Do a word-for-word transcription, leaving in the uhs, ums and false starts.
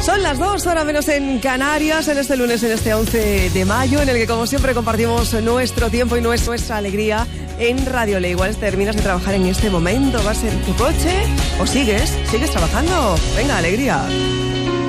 Son las dos, horas menos en Canarias, en este lunes, en este once de mayo, en el que como siempre compartimos nuestro tiempo y nuestra alegría en Radio Le. Igual terminas de trabajar en este momento, vas en tu coche o sigues, sigues trabajando. Venga, alegría.